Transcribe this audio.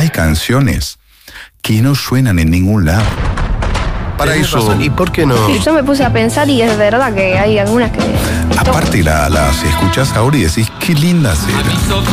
hay canciones que no suenan en ningún lado. Para Tenés eso, razón. ¿Y por qué no? Yo me puse a pensar y es verdad que hay algunas que... aparte las escuchás ahora y decís, qué lindas eran.